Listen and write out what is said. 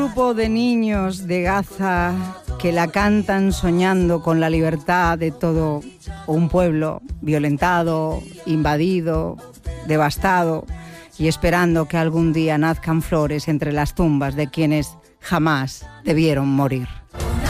Grupo de niños de Gaza que la cantan soñando con la libertad de todo un pueblo violentado, invadido, devastado y esperando que algún día nazcan flores entre las tumbas de quienes jamás debieron morir.